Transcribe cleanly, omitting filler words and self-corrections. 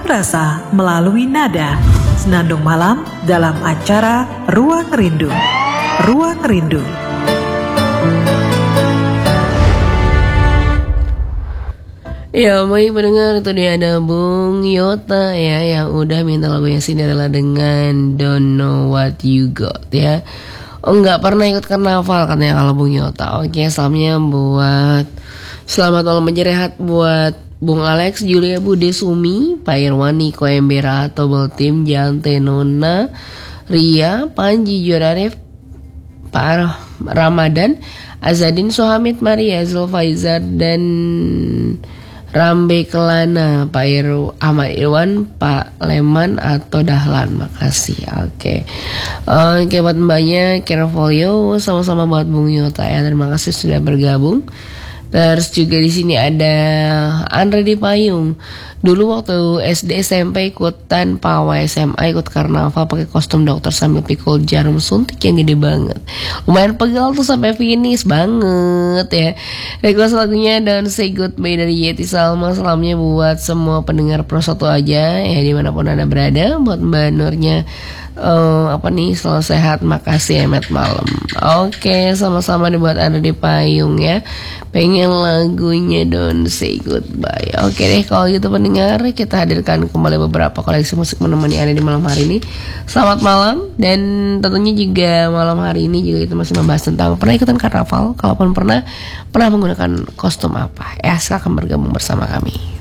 rasa melalui nada. Senandung malam dalam acara Ruang Rindu. Ruang Rindu. Ya, baik pendengar, itu dia ada Bung Yota ya yang udah minta lagunya Cinderella dengan Don't Know What You Got ya. Oh, nggak pernah ikut karnaval katanya kalau Bung Yota. Oke, salamnya buat selamat malam menjerehat buat Bung Alex, Julia Bude Sumi, Pak Irwani, Koembera, Tobel Tim, Jante Nona, Ria, Panji Jorarif, Pak Ramadan, Azadin Sohamid, Maria, Zulfaizar, dan Rambe Kelana, Pak Ahmad Irwan, Pak Leman atau Dahlan. Makasih. Oke, buat mbaknya Carfolio, sama-sama buat Bung Yota ya. Terima kasih sudah bergabung. Terus juga di sini ada Andre di Payung. Dulu waktu SD SMP ikutan pawai, SMA ikut karnaval pakai kostum dokter sambil pikul jarum suntik yang gede banget. Lumayan pegal tuh sampai finish banget ya. Request lagunya Don't Say Goodbye dari Yeti Salma. Salamnya buat semua pendengar Pro 1 aja ya dimanapun anda berada. Buat Mbak Nurnya selalu sehat, makasih ya Met Malam. Oke, sama-sama dibuat ada di Payung ya. Pengen lagunya Don't Say Goodbye. Oke deh, kalau gitu pendengar, kita hadirkan kembali beberapa koleksi musik menemani Anda di malam hari ini. Selamat malam, dan tentunya juga malam hari ini juga kita masih membahas tentang pernah ikutan karnaval. Kalaupun pernah menggunakan kostum apa? Ya, silakan bergabung bersama kami.